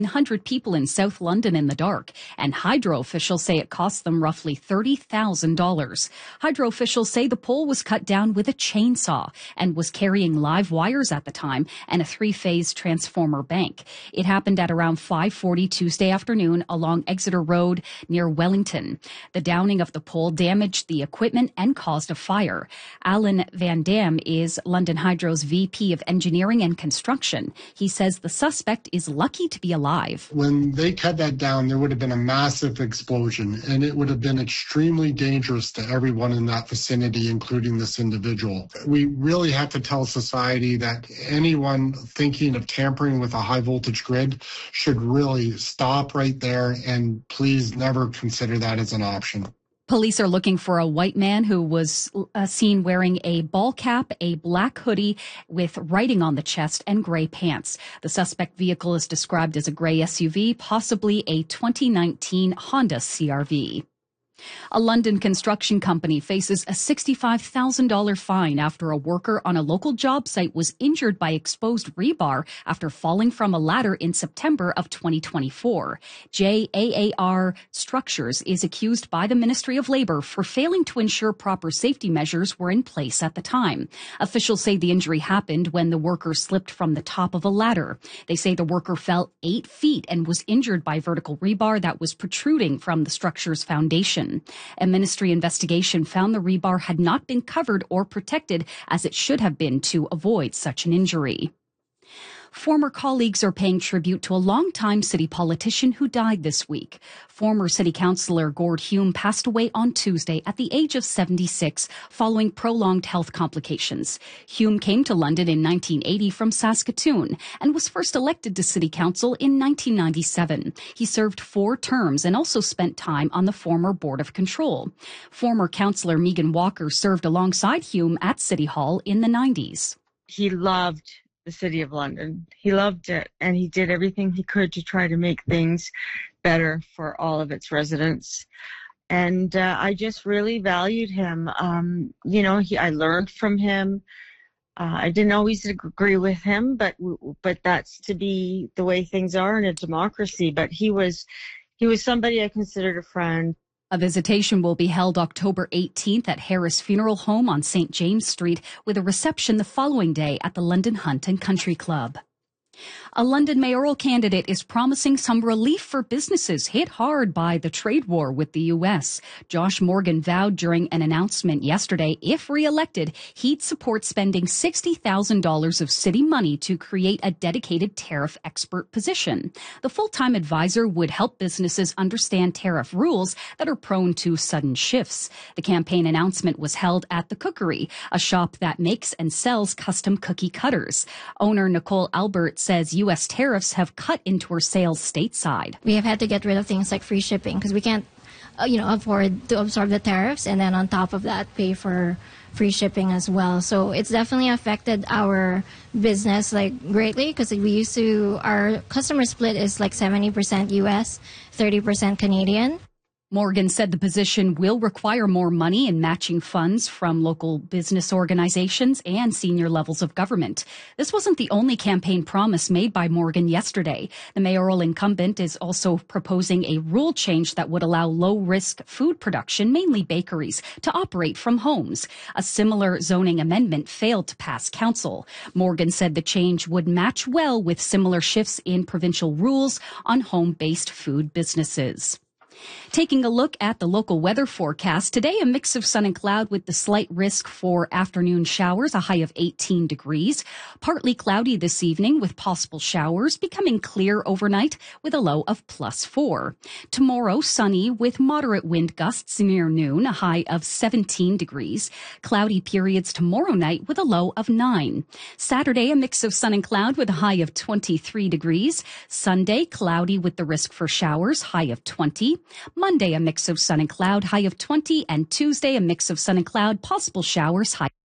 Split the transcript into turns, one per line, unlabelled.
100 people in South London in the dark, and Hydro officials say it cost them roughly $30,000. Hydro officials say the pole was cut down with a chainsaw and was carrying live wires at the time and a three-phase transformer bank. It happened at around 5:40 Tuesday afternoon along Exeter Road near Wellington. The downing of the pole damaged the equipment and caused a fire. Alan Van Dam is London Hydro's VP of Engineering and Construction. He says the suspect is lucky to be alive.
When they cut that down, there would have been a massive explosion, and it would have been extremely dangerous to everyone in that vicinity, including this individual. We really have to tell society that anyone thinking of tampering with a high voltage grid should really stop right there and please never consider that as an option.
Police are looking for a white man who was seen wearing a ball cap, a black hoodie with writing on the chest, and gray pants. The suspect vehicle is described as a gray SUV, possibly a 2019 Honda CR-V. A London construction company faces a $65,000 fine after a worker on a local job site was injured by exposed rebar after falling from a ladder in September of 2024. JAAR Structures is accused by the Ministry of Labour for failing to ensure proper safety measures were in place at the time. Officials say the injury happened when the worker slipped from the top of a ladder. They say the worker fell 8 feet and was injured by vertical rebar that was protruding from the structure's foundation. A ministry investigation found the rebar had not been covered or protected as it should have been to avoid such an injury. Former colleagues are paying tribute to a longtime city politician who died this week. Former city councillor Gord Hume passed away on Tuesday at the age of 76 following prolonged health complications. Hume came to London in 1980 from Saskatoon and was first elected to city council in 1997. He served 4 terms and also spent time on the former Board of Control. Former councillor Megan Walker served alongside Hume at City Hall in the 90s.
He loved the City of London. He loved it, and he did everything he could to try to make things better for all of its residents. And I just really valued him. I learned from him. I didn't always agree with him, but that's to be the way things are in a democracy. But he was somebody I considered a friend.
A visitation will be held October 18th at Harris Funeral Home on St. James Street, with a reception the following day at the London Hunt and Country Club. A London mayoral candidate is promising some relief for businesses hit hard by the trade war with the U.S. Josh Morgan vowed during an announcement yesterday, if re-elected, he'd support spending $60,000 of city money to create a dedicated tariff expert position. The full-time advisor would help businesses understand tariff rules that are prone to sudden shifts. The campaign announcement was held at The Cookery, a shop that makes and sells custom cookie cutters. Owner Nicole Albert says U.S. tariffs have cut into her sales stateside.
We have had to get rid of things like free shipping because we can't, afford to absorb the tariffs and then on top of that pay for free shipping as well. So it's definitely affected our business greatly because our customer split is 70% U.S., 30% Canadian.
Morgan said the position will require more money in matching funds from local business organizations and senior levels of government. This wasn't the only campaign promise made by Morgan yesterday. The mayoral incumbent is also proposing a rule change that would allow low-risk food production, mainly bakeries, to operate from homes. A similar zoning amendment failed to pass council. Morgan said the change would match well with similar shifts in provincial rules on home-based food businesses. Taking a look at the local weather forecast, today a mix of sun and cloud with the slight risk for afternoon showers, a high of 18 degrees. Partly cloudy this evening with possible showers, becoming clear overnight with a low of +4. Tomorrow, sunny with moderate wind gusts near noon, a high of 17 degrees. Cloudy periods tomorrow night with a low of 9. Saturday, a mix of sun and cloud with a high of 23 degrees. Sunday, cloudy with the risk for showers, high of 20. Monday, a mix of sun and cloud, high of 20, and Tuesday, a mix of sun and cloud, possible showers, high